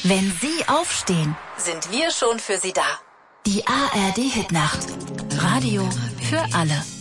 Wenn Sie aufstehen, sind wir schon für Sie da. Die ARD Hitnacht. Radio für alle.